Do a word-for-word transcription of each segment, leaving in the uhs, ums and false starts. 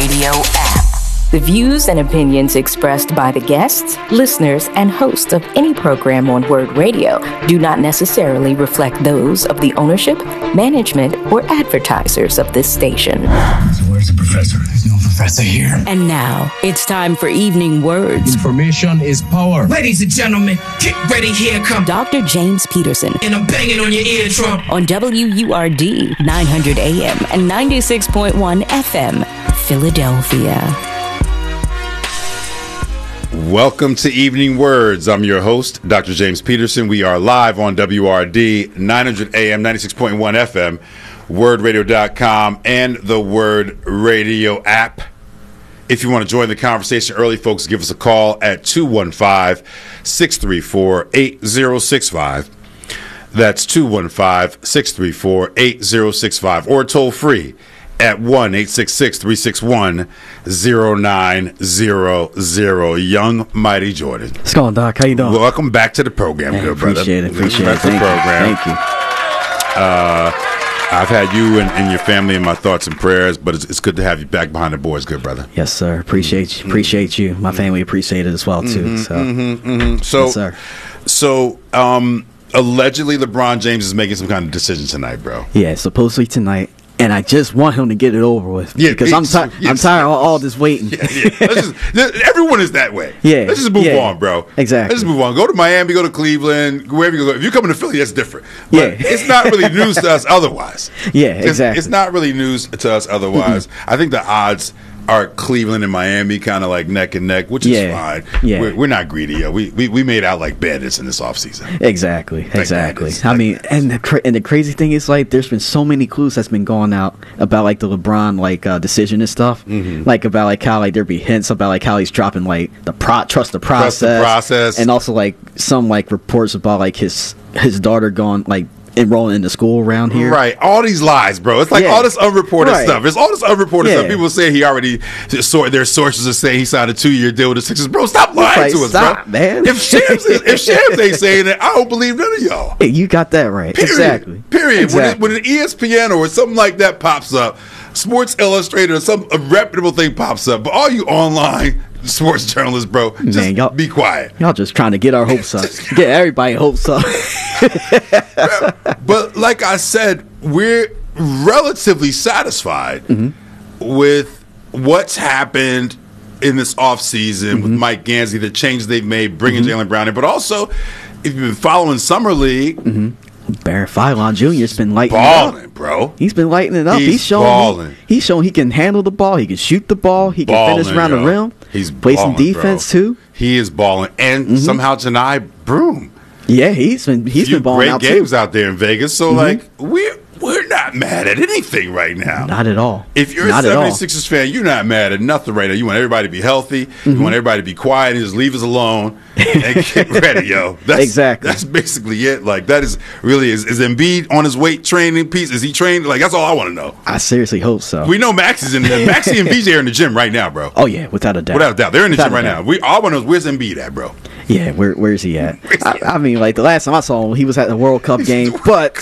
Radio app. The views and opinions expressed by the guests, listeners, and hosts of any program on Word Radio do not necessarily reflect those of the ownership, management, or advertisers of this station. So where's the professor? There's no professor here. And now, it's time for Evening Words. Information is power. Ladies and gentlemen, get ready, here come Doctor James Peterson. And I'm banging on your eardrum. On W U R D, nine hundred A M and ninety-six point one F M, Philadelphia. Welcome to Evening Words. I'm your host, Doctor James Peterson. We are live on W R D, nine hundred A M, ninety-six point one F M, word radio dot com, and the Word Radio app. If you want to join the conversation early, folks, give us a call at two one five, six three four, eight zero six five. That's two one five, six three four, eight zero six five, or toll free at one eight six six, three six one, zero nine zero zero. Young Mighty Jordan. What's going on, Doc? How you doing? Welcome back to the program, Man, good brother. Appreciate it. Appreciate Welcome it. back to the program. Thank you. Uh, I've had you and, and your family in my thoughts and prayers, but it's, it's good to have you back behind the boards, good brother. Yes, sir. Appreciate you. Appreciate you. My family appreciate it as well, too. Mm-hmm, so, mm-hmm, mm-hmm. so, yes, sir. so um, allegedly LeBron James is making some kind of decision tonight, bro. Yeah, supposedly tonight. And I just want him to get it over with. Yeah, because I'm, ti- yes, I'm tired of yes. all, all this waiting. Yeah, yeah. Let's just, everyone is that way. Yeah. Let's just move yeah. on, bro. Exactly. Let's just move on. Go to Miami, go to Cleveland, wherever you go. If you're coming to Philly, that's different. But Yeah. it's not really news to us otherwise. Yeah, It's- exactly. It's not really news to us otherwise. I think the odds are Cleveland and Miami kind of like neck and neck, which is Yeah. fine. Yeah. We're, we're not greedy. Yo. We, we we made out like bandits in this offseason. Exactly, exactly. bandits, I like mean, bandits. and the cra- and the crazy thing is, like, there's been so many clues that's been going out about like the LeBron like uh, decision and stuff, Mm-hmm. like about like how like there be hints about like how he's dropping like the pro trust the process, Trust the process. and also like some like reports about like his his daughter going like enrolling into school around here. Right, all these lies, bro. It's like Yeah. all this unreported Right. stuff. It's all this unreported Yeah. stuff. People say he already. So their sources are saying he signed a two-year deal with the Sixers. Bro, stop lying Like, to us, stop, bro. man. If Shams, is, if Shams ain't saying it, I don't believe none of y'all. Hey, you got that right. Period. Exactly. Period. Exactly. When, it, when an E S P N or something like that pops up, Sports Illustrated or some a reputable thing pops up, but all you online sports journalists, bro, just Man, y'all- be quiet. Y'all just trying to get our hopes up, get everybody hopes up. But like I said, we're relatively satisfied Mm-hmm. with what's happened in this offseason with Mm-hmm. Mike Gansey, the changes they've made, bringing Jaylen Brown in, but also if you've been following Summer League, Mm-hmm. Barrett Filon Junior's been lighting it up. balling, bro. He's been lighting it up. He's He's, showing balling. he, he's showing he can handle the ball. He can shoot the ball. He can Balling, finish around yo. the rim. He's play some balling, defense bro. too. He is balling, and somehow Janai Broom. Yeah, he's been he's few been balling great out games too. out there in Vegas. So like we're we're not mad at anything right now. Not at all. If you're Not a at all. 76ers fan, you're not mad at nothing right now. You want everybody to be healthy. Mm-hmm. You want everybody to be quiet and just leave us alone and get ready, yo. That's, Exactly. That's basically it. Like that is really is, is Embiid on his weight training piece? Is he trained? Like that's all I want to know. I seriously hope so. We know Max is in there. Maxie and V J are in the gym right now, bro. oh yeah, without a doubt. Without a doubt, they're in the Without gym a right doubt. now. We all want to know where's Embiid at, bro. Yeah, where where's he at? Where's he I, at? I mean, like the last time I saw him, he was at the World Cup game. But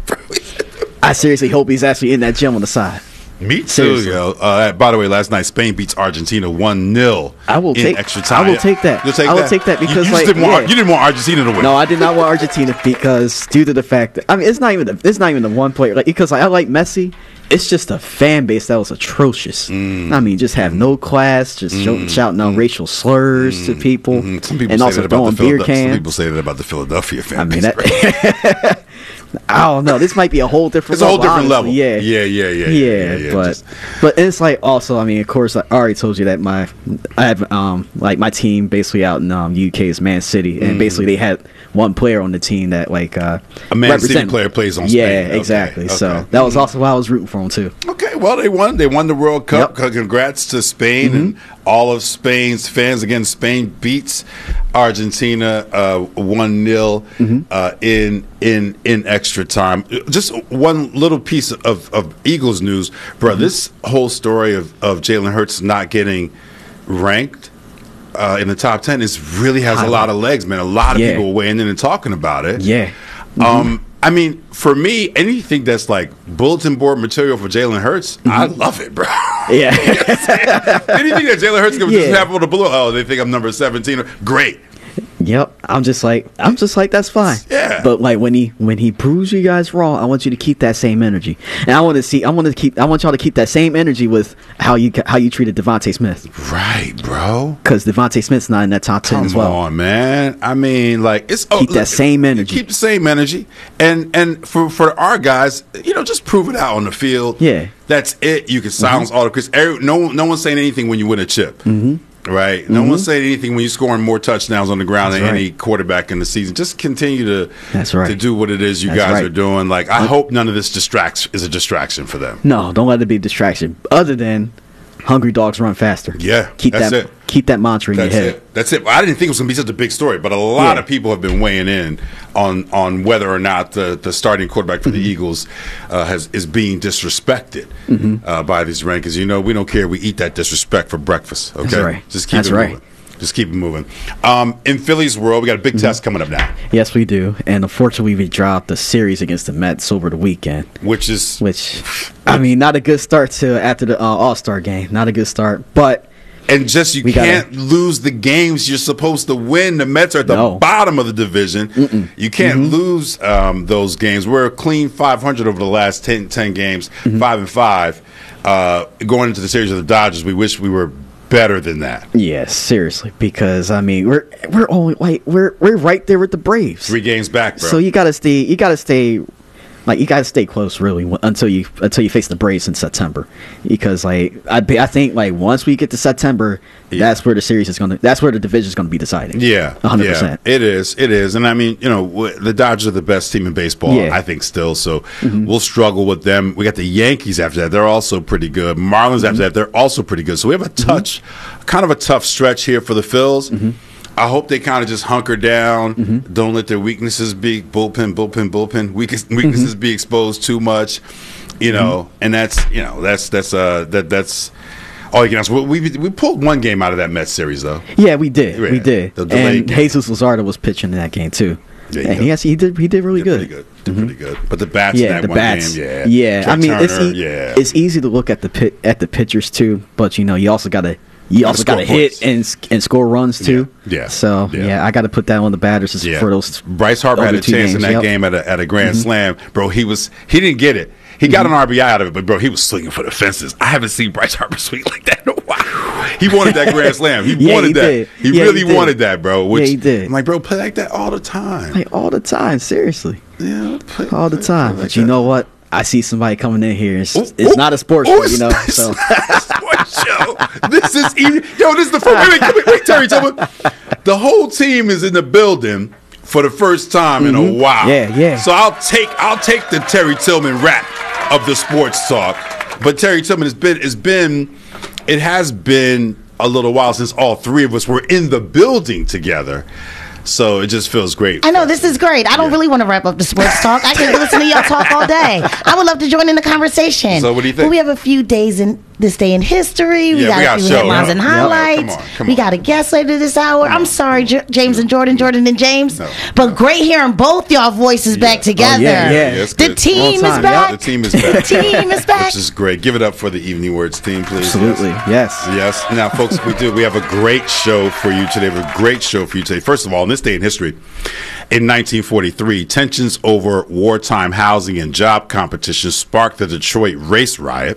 I seriously hope he's actually in that gym on the side. Me too, Seriously. yo. Uh, by the way, last night Spain beats Argentina one nil. I will in take- extra time. I will take that. You'll take I will that? take that You- because, you, just like, didn't want, yeah. you didn't want Argentina to win. No, I did not want Argentina because due to the fact that I mean, it's not even the, it's not even the one player. Like because like, I like Messi. It's just a fan base that was atrocious. Mm. I mean, just have no class, just shout, shouting out racial slurs to people, Mhm. Some people and say also that about throwing the beer Philadelphia. Some cans. people say that about the Philadelphia fan I mean, base, bro. that, I don't know. This might be a whole different. It's a whole level, different level. honestly. Yeah, Yeah, yeah, yeah, yeah, yeah. yeah, yeah, but just- but it's like also. I mean, of course, I already told you that my I have um like my team basically out in um U K is Man City, and basically they had one player on the team that like uh A Man City represent- player plays on Yeah, Spain. Okay, exactly. okay. So that was also why I was rooting for him too. Okay, well, they won. They won the World Cup. Yep. Congrats to Spain and all of Spain's fans. Again, Spain beats Argentina uh, one nil uh, in in in extra time. Just one little piece of, of Eagles news, bro. This whole story of, of Jalen Hurts not getting ranked uh, in the top ten is really has a lot of legs, man. A lot of Yeah. people weighing in and talking about it. Yeah. Um, I mean, for me, anything that's like bulletin board material for Jalen Hurts, I love it, bro. Yeah. Anything that Jalen Hurts could Yeah. just happen with a blue. Oh, they think I'm number seventeen. Great. Yep, I'm just like I'm just like that's fine. Yeah. But like when he when he proves you guys wrong, I want you to keep that same energy, and I want to see I want to keep I want y'all to keep that same energy with how you how you treated Devontae Smith, Right, bro. because Devontae Smith's not in that top ten Come as well. on, man. I mean, like it's Keep that same energy. Keep the same energy, and and for for our guys, you know, just prove it out on the field. Yeah. That's it. You can silence all the critics. Every- No, no one's saying anything when you win a chip. Mm-hmm. Right. No one's saying anything when you're scoring more touchdowns on the ground That's than right. any quarterback in the season. Just continue to That's right. to do what it is you That's guys right. are doing. Like I hope none of this distracts is a distraction for them. No, don't let it be a distraction. Other than hungry dogs run faster. Yeah, keep that's that it. keep that mantra in That's your head. it. That's it. I didn't think it was going to be such a big story, but a lot Yeah. of people have been weighing in on on whether or not the, the starting quarterback for Mm-hmm. the Eagles uh, has is being disrespected Mm-hmm. uh, by these rankings. You know, we don't care. We eat that disrespect for breakfast. Okay, That's right. Just keep That's it right. moving. Just keep it moving. Um, in Philly's world, we got a Mm-hmm. big test coming up now, Yes, we do. And unfortunately, we dropped the series against the Mets over the weekend, which is which, I mean, not a good start to after the uh, All Star game. Not a good start, but and just you We gotta- can't lose the games you're supposed to win. The Mets are at the No. bottom of the division. You can't lose um, those games. We're a clean five hundred over the last ten, ten games, five and five. Uh, going into the series of the Dodgers, we wish we were better than that. yeah, seriously, because I mean, we're we're only like we're we're right there with the Braves. Three games back, bro. So you gotta stay. You gotta stay. Like you gotta stay close, really, w- until you until you face the Braves in September, because like I be- I think like once we get to September, Yeah. that's where the series is gonna. That's where the division is gonna be decided. Yeah, a hundred yeah, percent. it is. It is, and I mean, you know, w- the Dodgers are the best team in baseball, Yeah. I think, still. So we'll struggle with them. We got the Yankees after that; they're also pretty good. Marlins after that; they're also pretty good. So we have a touch, kind of a tough stretch here for the Phils. I hope they kind of just hunker down. Don't let their weaknesses be bullpen, bullpen, bullpen. Weakest, weaknesses be exposed too much, you know. And that's you know that's that's uh that that's. all you can ask. We, we we pulled one game out of that Mets series though. Yeah, we did. Yeah, we did. the delayed And game. Jesus Luzardo was pitching in that game too. Yeah, he and did. he actually he did he did really Did good. pretty good. Did pretty good. But the bats Yeah, in that the one bats. game, yeah, yeah. Trey I mean, it's Turner, e- yeah, it's easy to look at the pit at the pitchers too, but you know, you also got to you also score got to hit points. and s- and score runs too. Yeah, yeah, So yeah. yeah, I got to put that on the batters as- yeah. for those. Bryce Harper had other a two chance in games, that yep. game at a at a grand Mm-hmm. slam, bro. He was he didn't get it. He got an R B I out of it, but bro, he was swinging for the fences. I haven't seen Bryce Harper swing like that in a while. He wanted that grand slam. He Yeah, wanted he that. did. He Yeah, really he did. wanted that, bro. Which, Yeah, he did. I'm like, bro, play like that all the time. Like all the time, seriously, yeah, play, all the play- time. play But like you that. know what? I see somebody coming in here. It's, Ooh, it's ooh, not a sports ooh, show, it's you know. not- it's So not a sports show. This is even, yo. This is the first. Wait, wait, wait, wait, Terry, tell me. The whole team is in the building for the first time in a while. Yeah, yeah. So I'll take I'll take the Terry Tillman rap of the sports talk. But Terry Tillman has been has been it has been a little while since all three of us were in the building together. So it just feels great. I know, this is great. I don't Yeah. really want to wrap up the sports talk. I can listen to y'all talk all day. I would love to join in the conversation. So what do you think? But we have a few days in this day in history. We Yeah, got we a got few show. headlines Yeah. and Yeah. highlights. Come on, come we on. got a guest later this hour. I'm sorry, J- James and Jordan, Jordan and James. No, but no. great hearing both y'all voices back together. yeah, yeah. it's The good. team is Long time, back. yeah. The team is back. The team is back. Which is great. Give it up for the Evening Words team, please. absolutely, yes. Yes. Now, folks, we do. We have a great show for you today. We have a great show for you today. First of all, in this day in history, in nineteen forty-three, tensions over wartime housing and job competition sparked the Detroit race riot,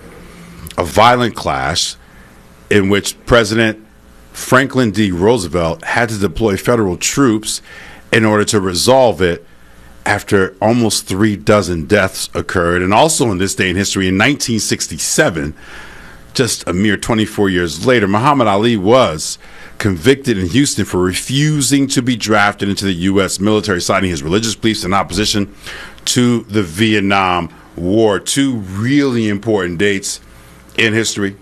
a violent clash in which President Franklin D. Roosevelt had to deploy federal troops in order to resolve it after almost three dozen deaths occurred. And also in this day in history, in nineteen sixty-seven, just a mere twenty-four years later, Muhammad Ali was convicted in Houston for refusing to be drafted into the U S military, citing his religious beliefs in opposition to the Vietnam War. Two really important dates in history.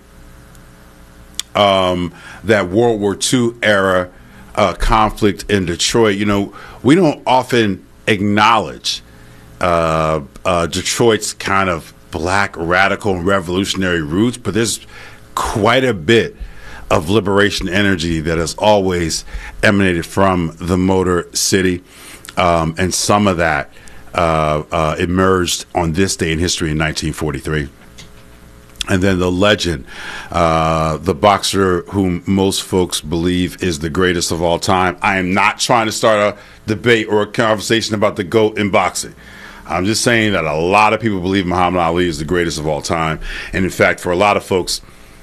Um, that World War Two era uh, conflict in Detroit. You know, we don't often acknowledge uh, uh, Detroit's kind of black, radical, and revolutionary roots, but there's quite a bit of liberation energy that has always emanated from the Motor City, um, and some of that uh, uh, emerged on this day in history in nineteen forty-three. And then the legend, uh, the boxer whom most folks believe is the greatest of all time. I am not trying to start a debate or a conversation about the GOAT in boxing. I'm just saying that a lot of people believe Muhammad Ali is the greatest of all time. And in fact, for a lot of folks,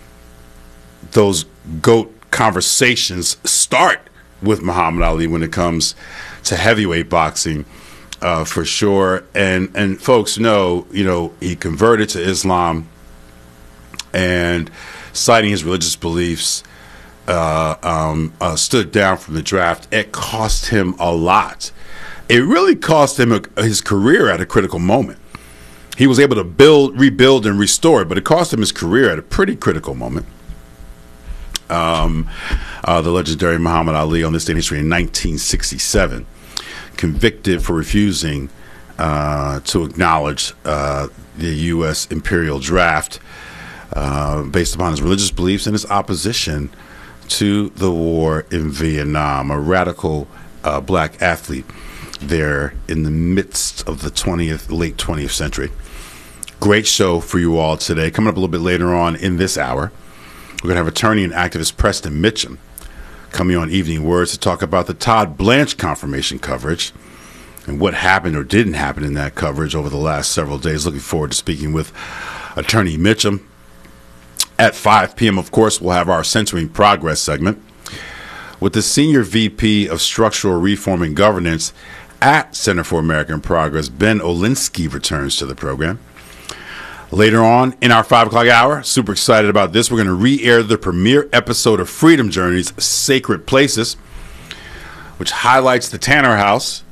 those GOAT conversations start with Muhammad Ali when it comes to heavyweight boxing, uh, for sure. And, and folks know, you know, he converted to Islam, and citing his religious beliefs, uh, um, uh, stood down from the draft. It cost him a lot. It really cost him a, his career at a critical moment. He was able to build, rebuild, and restore it, but it cost him his career at a pretty critical moment. Um, uh, the legendary Muhammad Ali, on this day in history in nineteen sixty-seven, convicted for refusing uh, to acknowledge uh, the U S imperial draft, Uh, based upon his religious beliefs and his opposition to the war in Vietnam. A radical uh, black athlete there in the midst of the twentieth, late twentieth century. Great show for you all today. Coming up a little bit later on in this hour, we're going to have attorney and activist Preston Mitchum coming on Evening Words to talk about the Todd Blanche confirmation coverage and what happened or didn't happen in that coverage over the last several days. Looking forward to speaking with attorney Mitchum. At five p.m., of course, we'll have our Censoring Progress segment with the Senior V P of Structural Reform and Governance at Center for American Progress. Ben Olinsky returns to the program. Later on in our five o'clock hour, super excited about this, we're going to re-air the premiere episode of Freedom Journey's Sacred Places, which highlights the Tanner House.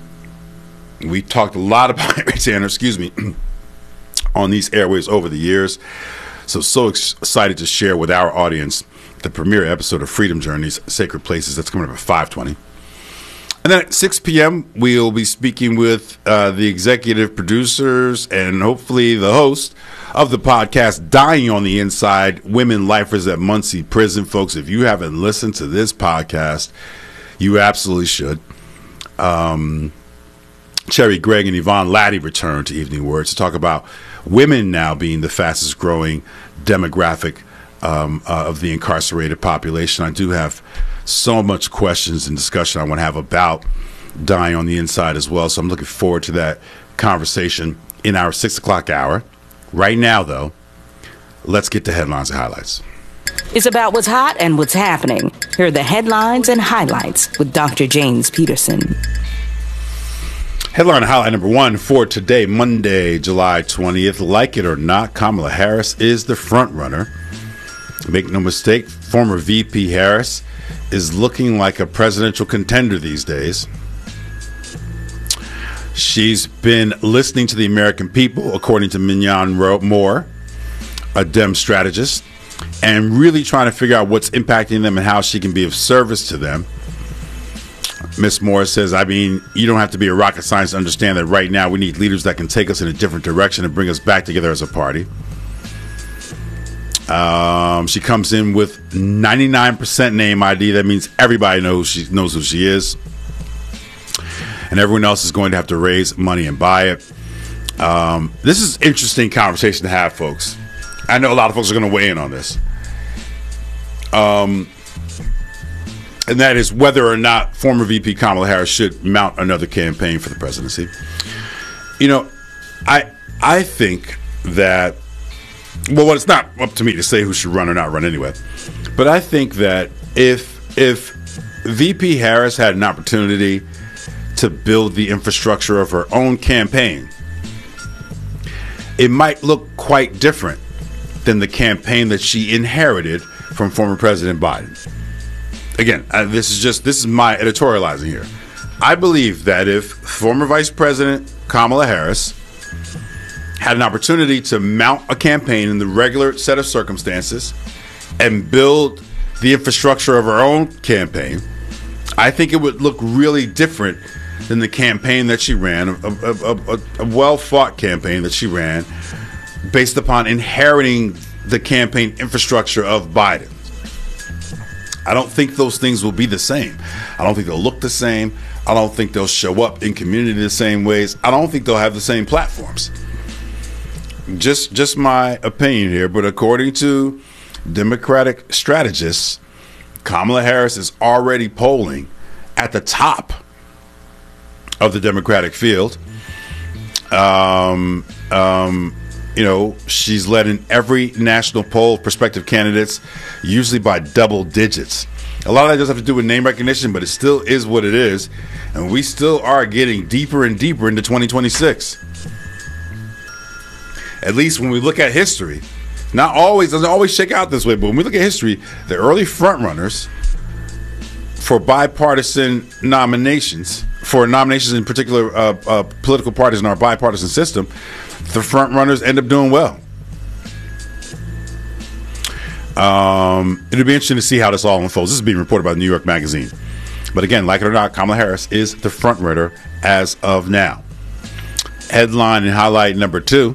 We talked a lot about Harry Tanner, excuse me, on these airways over the years. So, so ex- excited to share with our audience the premiere episode of Freedom Journey's Sacred Places. That's coming up at five twenty. And then at six p.m., we'll be speaking with uh, the executive producers and hopefully the host of the podcast, Dying on the Inside, Women Lifers at Muncie Prison. Folks, if you haven't listened to this podcast, you absolutely should. Um, Cherry Gregg and Yvonne Laddie return to Evening Words to talk about women now being the fastest growing demographic um, uh, of the incarcerated population. I do have so much questions and discussion I want to have about Dying on the Inside as well. So I'm looking forward to that conversation in our six o'clock hour. Right now, though, let's get to headlines and highlights. It's about what's hot and what's happening. Here are the headlines and highlights with Doctor James Peterson. Headline highlight number one for today, Monday, July twentieth. Like it or not, Kamala Harris is the front runner. Make no mistake, former V P Harris is looking like a presidential contender these days. She's been listening to the American people, according to Mignon Moore, a Dem strategist, and really trying to figure out what's impacting them and how she can be of service to them. Miss Moore says, I mean, you don't have to be a rocket scientist to understand that right now we need leaders that can take us in a different direction and bring us back together as a party. Um, she comes in with ninety-nine percent name I D. That means everybody knows she knows who she is. And everyone else is going to have to raise money and buy it. Um, this is an interesting conversation to have, folks. I know a lot of folks are going to weigh in on this. Um... And that is whether or not former V P Kamala Harris should mount another campaign for the presidency. You know, I I think that, well, it's not up to me to say who should run or not run anyway. But I think that if if V P Harris had an opportunity to build the infrastructure of her own campaign, it might look quite different than the campaign that she inherited from former President Biden. Again, uh, this is just this is my editorializing here. I believe that if former Vice President Kamala Harris had an opportunity to mount a campaign in the regular set of circumstances and build the infrastructure of her own campaign, I think it would look really different than the campaign that she ran, a, a, a, a well-fought campaign that she ran based upon inheriting the campaign infrastructure of Biden. I don't think those things will be the same. I don't think they'll look the same. I don't think they'll show up in community the same ways. I don't think they'll have the same platforms. just just my opinion here, but according to Democratic strategists, Kamala Harris is already polling at the top of the Democratic field. Um, um, you know, she's led in every national poll of prospective candidates, usually by double digits. A lot of that does have to do with name recognition, but it still is what it is. And we still are getting deeper and deeper into twenty twenty-six. At least when we look at history. Not always, doesn't always shake out this way, but when we look at history, the early frontrunners for bipartisan nominations, for nominations in particular uh, uh, political parties in our bipartisan system, the frontrunners end up doing well. Um, it'll be interesting to see how this all unfolds. This is being reported by the New York Magazine. But again, like it or not, Kamala Harris is the frontrunner as of now. Headline and highlight number two.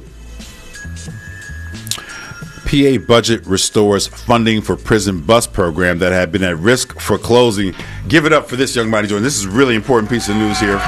P A budget restores funding for prison bus program that had been at risk for closing. Give it up for this young mighty Jordan. This is a really important piece of news here.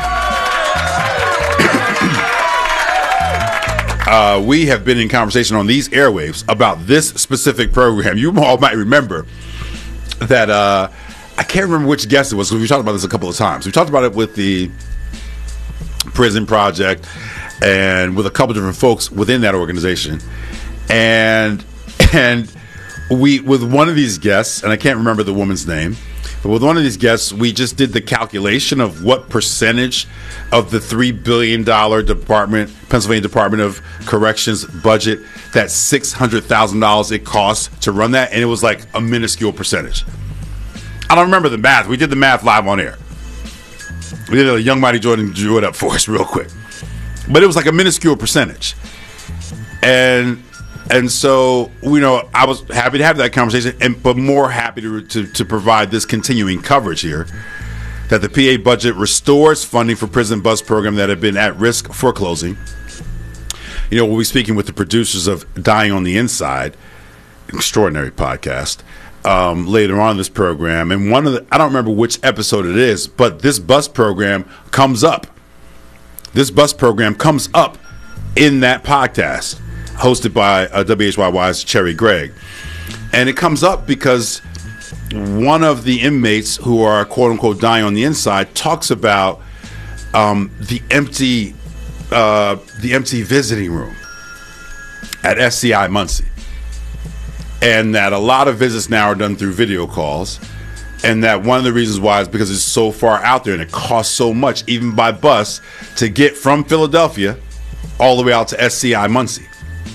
uh, we have been in conversation on these airwaves about this specific program. You all might remember that uh, I can't remember which guest it was, because we talked about this a couple of times. We talked about it with the Prison Project and with a couple different folks within that organization. And and we, with one of these guests, and I can't remember the woman's name, but with one of these guests, we just did the calculation of what percentage of the three billion dollars Department, Pennsylvania Department of Corrections budget, that six hundred thousand dollars it costs to run that, and it was like a minuscule percentage. I don't remember the math. We did the math live on air. We did a young mighty Jordan drew it up for us real quick. But it was like a minuscule percentage. And and so, you know, I was happy to have that conversation, and but more happy to, to, to provide this continuing coverage here, that the P A budget restores funding for prison bus program that had been at risk for closing. You know, we'll be speaking with the producers of Dying on the Inside, extraordinary podcast, um, later on in this program. And one of the, I don't remember which episode it is, but this bus program comes up. This bus program comes up in that podcast, hosted by uh, W H Y Y's Cherry Gregg. And it comes up because one of the inmates who are quote-unquote dying on the inside talks about um, the empty uh, the empty visiting room at S C I Muncie. And that a lot of visits now are done through video calls. And that one of the reasons why is because it's so far out there and it costs so much, even by bus, to get from Philadelphia all the way out to S C I Muncie.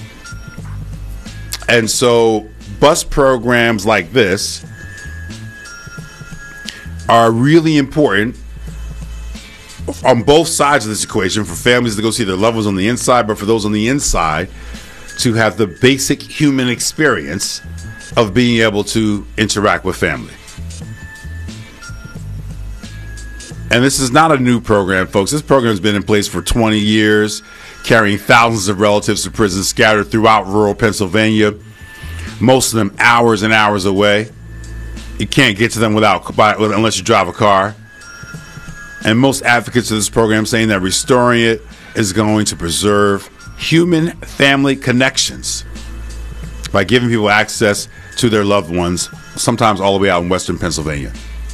And so bus programs like this are really important on both sides of this equation, for families to go see their loved ones on the inside, but for those on the inside to have the basic human experience of being able to interact with family. And this is not a new program, folks. This program has been in place for twenty years, carrying thousands of relatives to prisons scattered throughout rural Pennsylvania, most of them hours and hours away. You can't get to them without by, unless you drive a car. And most advocates of this program saying that restoring it is going to preserve human family connections by giving people access to their loved ones, sometimes all the way out in western Pennsylvania.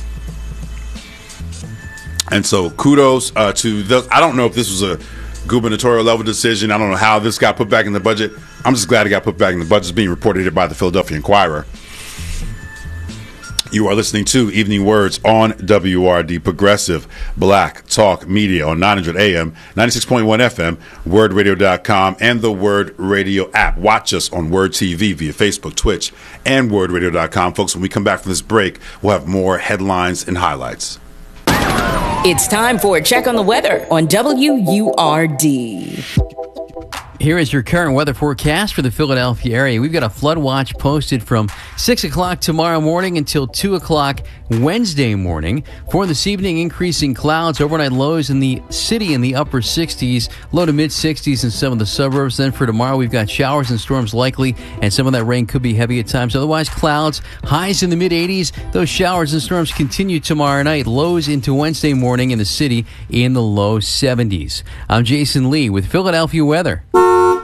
And so kudos uh, to those. I don't know if this was a gubernatorial level decision. I don't know how this got put back in the budget. I'm just glad it got put back in the budget. It's being reported here by the Philadelphia Inquirer. You are listening to Evening Words on W R D, Progressive Black Talk Media on nine hundred A M, ninety-six point one F M, word radio dot com, and the Word Radio app. Watch us on Word T V via Facebook, Twitch, and word radio dot com. Folks, when we come back from this break, we'll have more headlines and highlights. It's time for a check on the weather on W U R D. Here is your current weather forecast for the Philadelphia area. We've got a flood watch posted from six o'clock tomorrow morning until two o'clock Wednesday morning. For this evening, increasing clouds, overnight lows in the city in the upper sixties, low to mid sixties in some of the suburbs. Then for tomorrow, we've got showers and storms likely, and some of that rain could be heavy at times. Otherwise, clouds, highs in the mid eighties. Those showers and storms continue tomorrow night. Lows into Wednesday morning in the city in the low seventies. I'm Jason Lee with Philadelphia weather.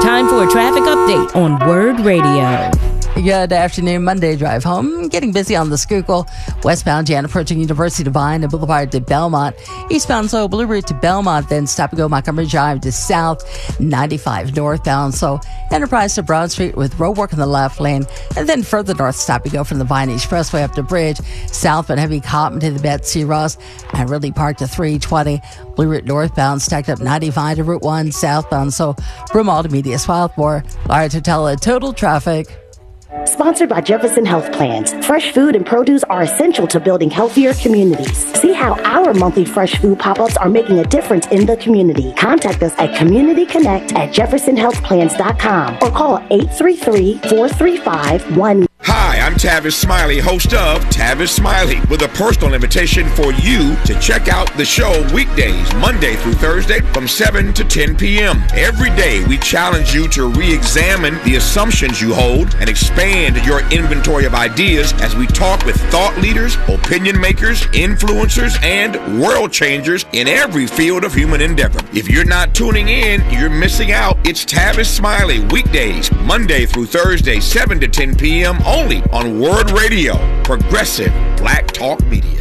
Time for a traffic update on Word Radio. Good afternoon. Monday drive home. Getting busy on the Schuylkill. Westbound Jan approaching University Divine and Boulevard to Belmont. Eastbound so Blue Route to Belmont, then stop and go Montgomery Drive to South. ninety-five northbound so Enterprise to Broad Street with roadwork in the left lane. And then further north stop and go from the Vine Expressway up to Bridge. Southbound heavy Cotton to the Betsy Ross. And Ridley Park to three twenty. Blue Route northbound stacked up ninety-five to Route one southbound. So Broomall to Media Swarthmore. Large Hotel at Total Traffic. Sponsored by Jefferson Health Plans. Fresh food and produce are essential to building healthier communities. See how our monthly fresh food pop-ups are making a difference in the community. Contact us at community connect at jefferson health plans dot com or call eight three three, four three five, one. Hi, I'm Tavis Smiley, host of Tavis Smiley, with a personal invitation for you to check out the show weekdays, Monday through Thursday from seven to ten p.m. Every day, we challenge you to re-examine the assumptions you hold and expand your inventory of ideas as we talk with thought leaders, opinion makers, influencers, and world changers in every field of human endeavor. If you're not tuning in, you're missing out. It's Tavis Smiley, weekdays, Monday through Thursday, seven to ten p.m. only on Word Radio, progressive black talk media.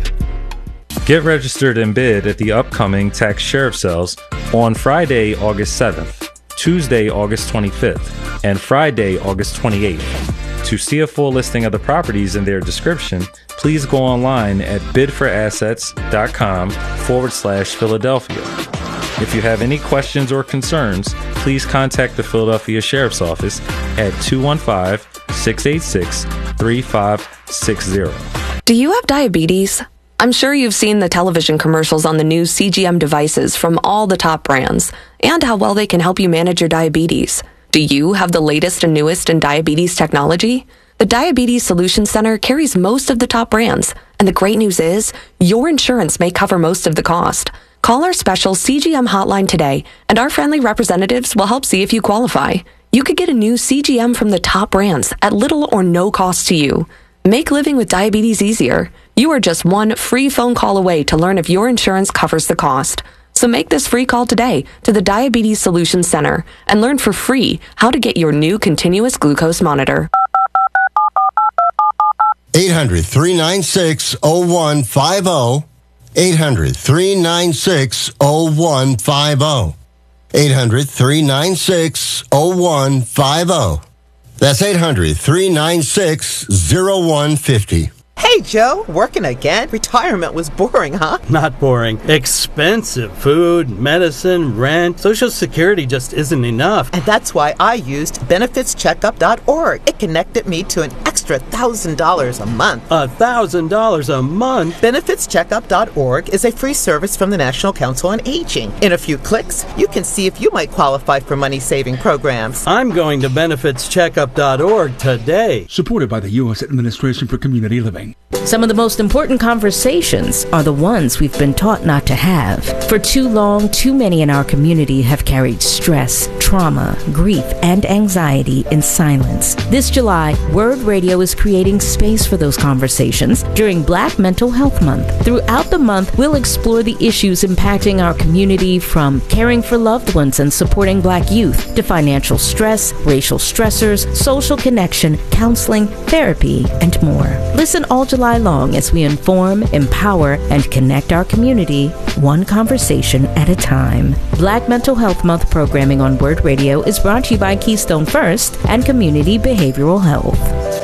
Get registered and bid at the upcoming tax sheriff sales on Friday, August seventh, Tuesday, August twenty-fifth, and Friday, August twenty-eighth. To see a full listing of the properties and their description, please go online at bidforassets.com forward slash Philadelphia. If you have any questions or concerns, please contact the Philadelphia Sheriff's Office at two one five, six eight six, three five six zero. Do you have diabetes? I'm sure you've seen the television commercials on the new C G M devices from all the top brands and how well they can help you manage your diabetes. Do you have the latest and newest in diabetes technology? The Diabetes Solutions Center carries most of the top brands, and the great news is your insurance may cover most of the cost. Call our special C G M hotline today, and our friendly representatives will help see if you qualify. You could get a new C G M from the top brands at little or no cost to you. Make living with diabetes easier. You are just one free phone call away to learn if your insurance covers the cost. So make this free call today to the Diabetes Solutions Center and learn for free how to get your new continuous glucose monitor. eight hundred, three nine six, oh one five oh. eight hundred, three nine six, oh one five oh. eight hundred, three nine six, oh one five oh. That's eight hundred, three nine six, oh one five oh. Hey, Joe, working again? Retirement was boring, huh? Not boring. Expensive. Food, medicine, rent. Social Security just isn't enough. And that's why I used benefits checkup dot org. It connected me to an extra one thousand dollars a month. one thousand dollars a month? benefits checkup dot org is a free service from the National Council on Aging. In a few clicks, you can see if you might qualify for money-saving programs. I'm going to benefits checkup dot org today. Supported by the U S Administration for Community Living. Some of the most important conversations are the ones we've been taught not to have. For too long, too many in our community have carried stress, trauma, grief, and anxiety in silence. This July, Word Radio is creating space for those conversations during Black Mental Health Month. Throughout the month, we'll explore the issues impacting our community, from caring for loved ones and supporting Black youth to financial stress, racial stressors, social connection, counseling, therapy, and more. Listen all July long as we inform, empower, and connect our community one conversation at a time. Black Mental Health Month programming on Word Radio is brought to you by Keystone First and Community Behavioral Health.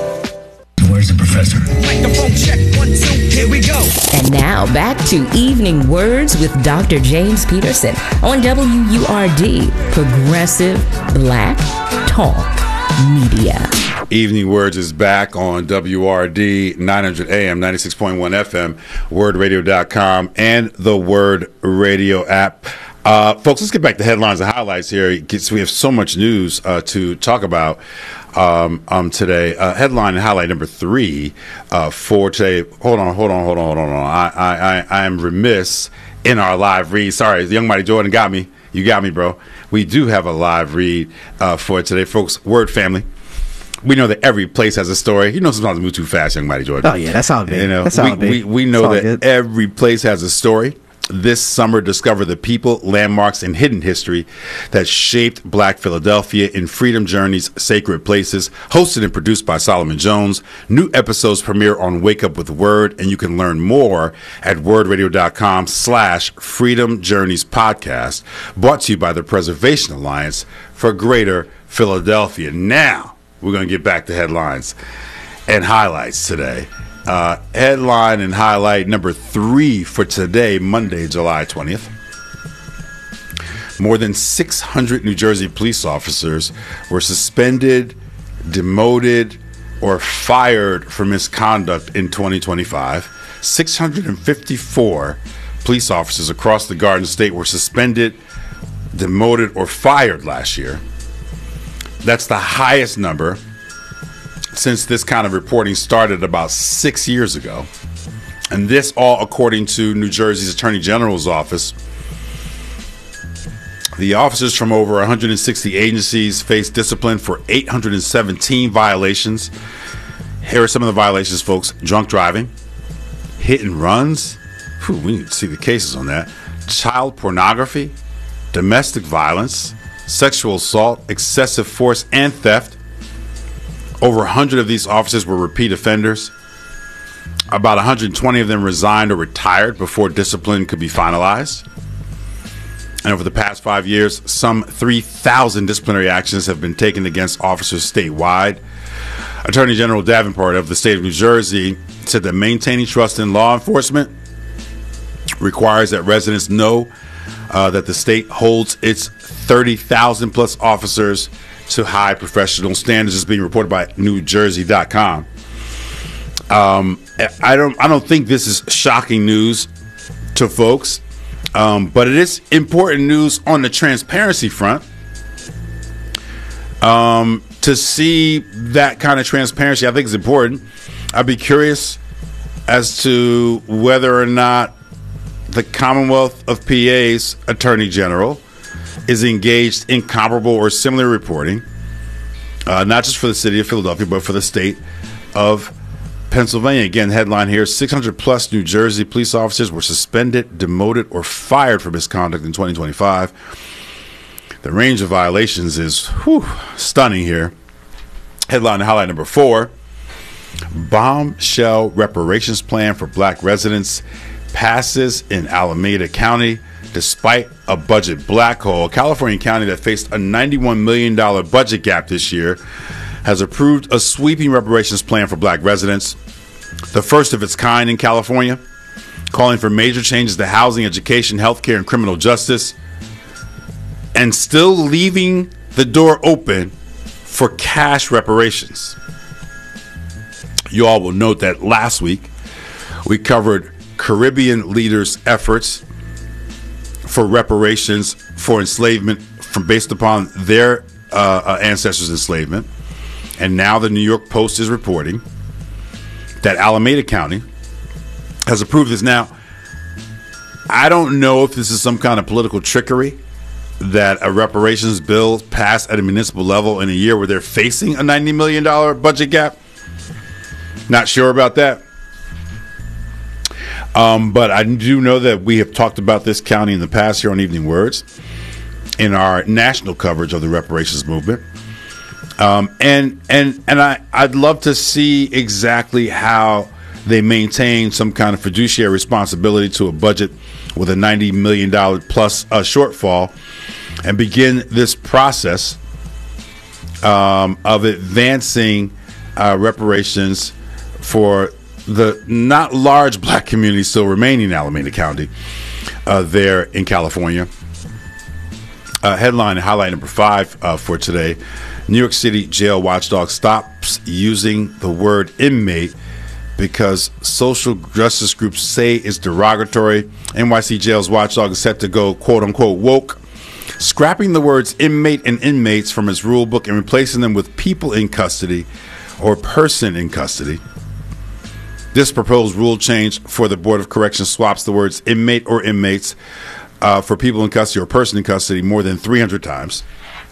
Where's the professor? Microphone check, one, two, here we go. And now back to Evening Words with Doctor James Peterson on W U R D, Progressive Black Talk Media. Evening Words is back on W R D nine hundred A M, ninety-six point one F M, word radio dot com, and the Word Radio app. Uh, folks, let's get back to headlines and highlights here. We have so much news uh, to talk about um, um, today. Uh, headline and highlight number three uh, for today. Hold on, hold on, hold on, hold on. I, I, I, I am remiss in our live read. Sorry, Young Mighty Jordan got me. You got me, bro. We do have a live read uh, for today, folks. Word family. We know that every place has a story. You know, sometimes we move too fast, Young Mighty Jordan. Oh, yeah, that's all good. You know, that's all we, good. we, we know that good. every place has a story. This summer, discover the people, landmarks, and hidden history that shaped Black Philadelphia in Freedom Journey's Sacred Places, hosted and produced by Solomon Jones. New episodes premiere on Wake Up with Word, and you can learn more at wordradio.com slash Freedom Journeys podcast, brought to you by the Preservation Alliance for Greater Philadelphia. Now, we're going to get back to headlines and highlights today. Uh, headline and highlight number three for today, Monday, July twentieth. More than six hundred New Jersey police officers were suspended, demoted, or fired for misconduct in twenty twenty-five. six hundred fifty-four police officers across the Garden State were suspended, demoted, or fired last year. That's the highest number since this kind of reporting started about six years ago. And this all according to New Jersey's Attorney General's office. The officers from over one hundred sixty agencies faced discipline for eight hundred seventeen violations. Here are some of the violations, folks. Drunk driving, hit and runs. Whew, we need to see the cases on that. Child pornography, domestic violence, sexual assault, excessive force, and theft. Over one hundred of these officers were repeat offenders. About one hundred twenty of them resigned or retired before discipline could be finalized. And over the past five years, some three thousand disciplinary actions have been taken against officers statewide. Attorney General Davenport of the state of New Jersey said that maintaining trust in law enforcement requires that residents know uh, that the state holds its thirty thousand plus officers to high professional standards. Is being reported by New Jersey dot com. Um, I don't. I don't think this is shocking news to folks, um, but it is important news on the transparency front. Um, to see that kind of transparency, I think is important. I'd be curious as to whether or not the Commonwealth of P A's Attorney General is engaged in comparable or similar reporting, uh, not just for the city of Philadelphia, but for the state of Pennsylvania. Again, headline here, six hundred plus New Jersey police officers were suspended, demoted, or fired for misconduct in twenty twenty-five. The range of violations is whew, stunning here. Headline and highlight number four, bombshell reparations plan for Black residents passes in Alameda County. Despite a budget black hole, California County that faced a ninety-one million dollars budget gap this year has approved a sweeping reparations plan for Black residents, the first of its kind in California, calling for major changes to housing, education, healthcare, and criminal justice, and still leaving the door open for cash reparations. You all will note that last week we covered Caribbean leaders' efforts for reparations for enslavement from based upon their uh, uh, ancestors' enslavement. And now the New York Post is reporting that Alameda County has approved this. Now, I don't know if this is some kind of political trickery that a reparations bill passed at a municipal level in a year where they're facing a ninety million dollars budget gap. Not sure about that. Um, but I do know that we have talked about this county in the past here on Evening Words in our national coverage of the reparations movement. Um, and and and I, I'd love to see exactly how they maintain some kind of fiduciary responsibility to a budget with a ninety million dollars plus uh, shortfall and begin this process um, of advancing uh, reparations for the not large Black community still remaining in Alameda County uh, there in California. Uh, headline and highlight number five uh, for today. New York City jail watchdog stops using the word inmate because social justice groups say it's derogatory. N Y C jail's watchdog is set to go quote unquote woke, scrapping the words inmate and inmates from its rule book and replacing them with people in custody or person in custody. This proposed rule change for the Board of Corrections swaps the words inmate or inmates uh, for people in custody or person in custody more than three hundred times.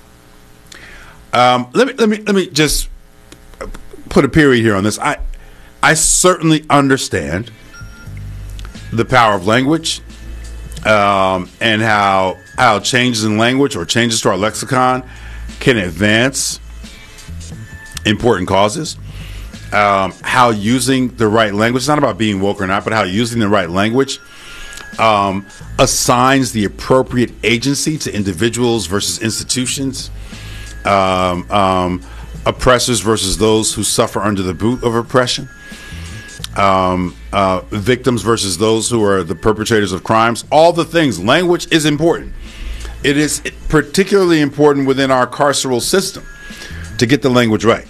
Um, let me let me let me just put a period here on this. I I certainly understand the power of language um, and how how changes in language or changes to our lexicon can advance important causes. Um, how using the right language, it's not about being woke or not, but how using the right language um, assigns the appropriate agency to individuals versus institutions, um, um, oppressors versus those who suffer under the boot of oppression, um, uh, victims versus those who are the perpetrators of crimes. All the things. Language is important. It is particularly important within our carceral system to get the language right.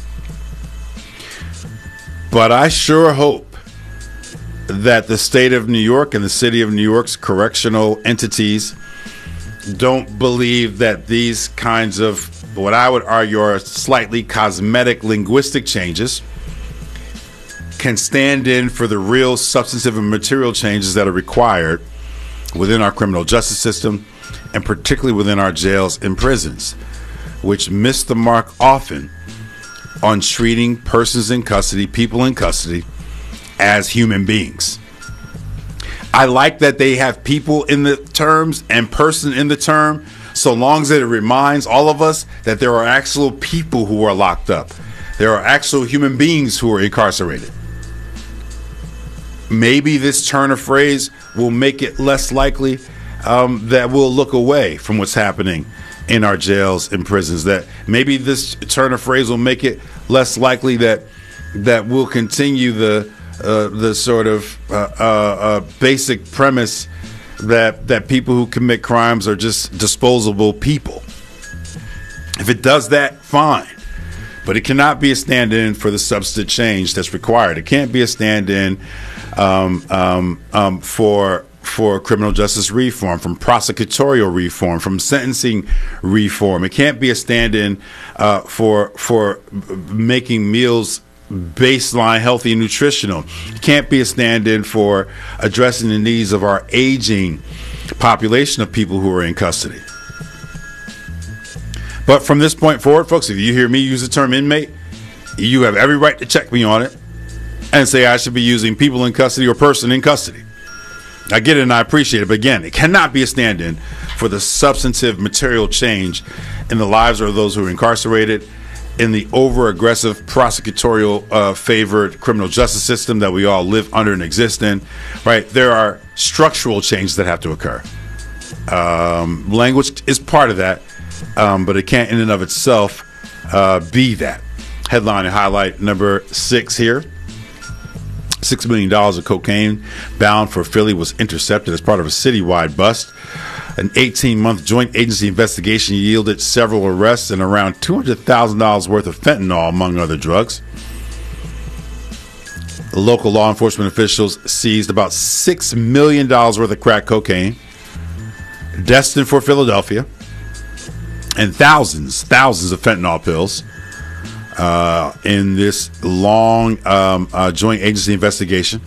But I sure hope that the state of New York and the city of New York's correctional entities don't believe that these kinds of, what I would argue are slightly cosmetic linguistic changes, can stand in for the real substantive and material changes that are required within our criminal justice system, and particularly within our jails and prisons, which miss the mark often on treating persons in custody, people in custody, as human beings. I like that they have people in the terms and person in the term, so long as it reminds all of us that there are actual people who are locked up. There are actual human beings who are incarcerated. Maybe this turn of phrase will make it less likely um, that we'll look away from what's happening in our jails and prisons. That maybe this turn of phrase will make it less likely that that we'll continue the uh, the sort of uh, uh, uh, basic premise that that people who commit crimes are just disposable people. If it does that, fine. But it cannot be a stand-in for the substantive change that's required. It can't be a stand-in um, um, um, for for criminal justice reform, from prosecutorial reform, from sentencing reform. It can't be a stand-in uh, for for making meals baseline healthy and nutritional. It can't be a stand-in for addressing the needs of our aging population of people who are in custody. But from this point forward, folks, if you hear me use the term inmate, you have every right to check me on it and say I should be using people in custody or person in custody. I get it and I appreciate it, but again, it cannot be a stand-in for the substantive material change in the lives of those who are incarcerated, in the over-aggressive prosecutorial uh, favored criminal justice system that we all live under and exist in. Right? There are structural changes that have to occur. Um, language is part of that, um, but it can't in and of itself uh, be that. Headline and highlight number six here. Six million dollars of cocaine bound for Philly was intercepted as part of a citywide bust. An eighteen-month joint agency investigation yielded several arrests and around two hundred thousand dollars worth of fentanyl, among other drugs. Local law enforcement officials seized about six million dollars worth of crack cocaine destined for Philadelphia, and thousands, thousands of fentanyl pills. Uh, in this long um, uh, joint agency investigation.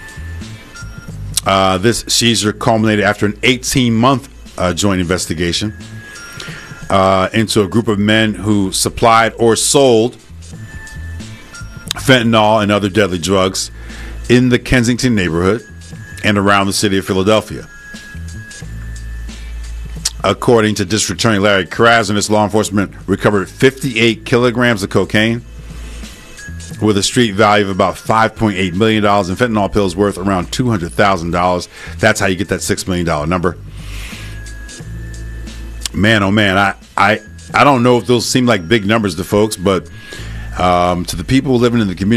Uh, this seizure culminated after an eighteen-month uh, joint investigation uh, into a group of men who supplied or sold fentanyl and other deadly drugs in the Kensington neighborhood and around the city of Philadelphia. According to District Attorney Larry Krasner, law enforcement recovered fifty-eight kilograms of cocaine with a street value of about five point eight million dollars, and fentanyl pills worth around two hundred thousand dollars. That's how you get that six million dollars number. Man, oh man, I, I, I don't know if those seem like big numbers to folks, but um, to the people living in the community,